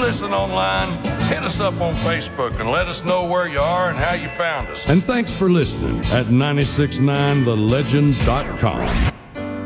listen online, hit us up on Facebook and let us know where you are and how you found us. And thanks for listening at 969thelegend.com.